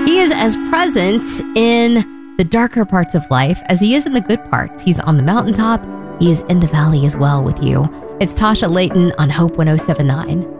He is as present in the darker parts of life as he is in the good parts. He's on the mountaintop. He is in the valley as well with you. It's Tasha Layton on Hope 107.9.